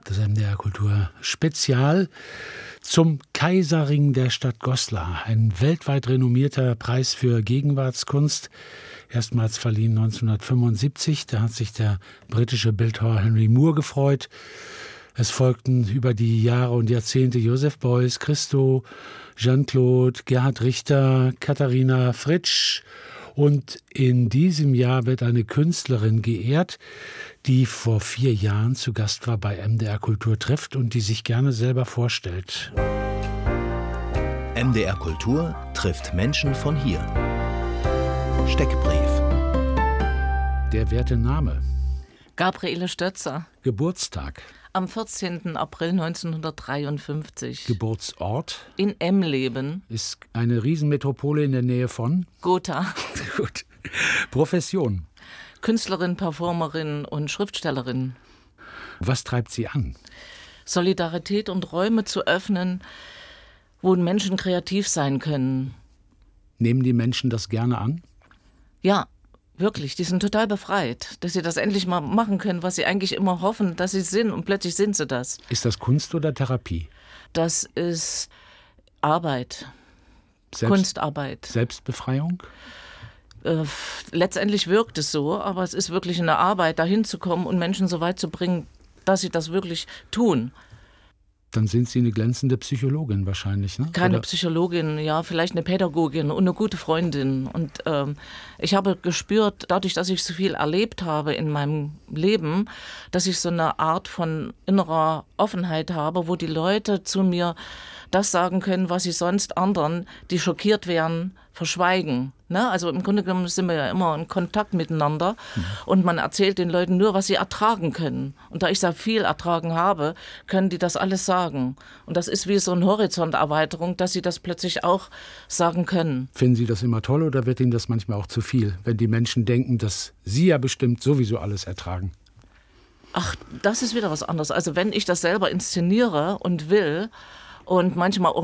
Das MDR Kultur Spezial zum Kaiserring der Stadt Goslar. Ein weltweit renommierter Preis für Gegenwartskunst. Erstmals verliehen 1975. Da hat sich der britische Bildhauer Henry Moore gefreut. Es folgten über die Jahre und Jahrzehnte Joseph Beuys, Christo, Jeanne-Claude, Gerhard Richter, Katharina Fritsch. Und in diesem Jahr wird eine Künstlerin geehrt, die vor 4 Jahren zu Gast war bei MDR Kultur trifft und die sich gerne selber vorstellt. MDR Kultur trifft Menschen von hier. Steckbrief. Der werte Name. Gabriele Stötzer. Geburtstag. Am 14. April 1953. Geburtsort. In Emleben. Ist eine Riesenmetropole in der Nähe von? Gotha. Gut. Profession. Künstlerin, Performerin und Schriftstellerin. Was treibt Sie an? Solidarität und Räume zu öffnen, wo Menschen kreativ sein können. Nehmen die Menschen das gerne an? Ja, wirklich. Die sind total befreit, dass sie das endlich mal machen können, was sie eigentlich immer hoffen, dass sie sind. Und plötzlich sind sie das. Ist das Kunst oder Therapie? Das ist Arbeit. Kunstarbeit. Selbstbefreiung? Letztendlich wirkt es so, aber es ist wirklich eine Arbeit, dahin zu kommen und Menschen so weit zu bringen, dass sie das wirklich tun. Dann sind Sie eine glänzende Psychologin wahrscheinlich, ne? Keine Psychologin, ja, vielleicht eine Pädagogin und eine gute Freundin. Und ich habe gespürt, dadurch, dass ich so viel erlebt habe in meinem Leben, dass ich so eine Art von innerer Offenheit habe, wo die Leute zu mir das sagen können, was sie sonst anderen, die schockiert wären, verschweigen. Ne? Also im Grunde genommen sind wir ja immer in Kontakt miteinander und man erzählt den Leuten nur, was sie ertragen können. Und da ich sehr viel ertragen habe, können die das alles sagen. Und das ist wie so eine Horizonterweiterung, dass sie das plötzlich auch sagen können. Finden Sie das immer toll oder wird Ihnen das manchmal auch zu viel, wenn die Menschen denken, dass Sie ja bestimmt sowieso alles ertragen? Ach, das ist wieder was anderes. Also wenn ich das selber inszeniere und will, und manchmal auch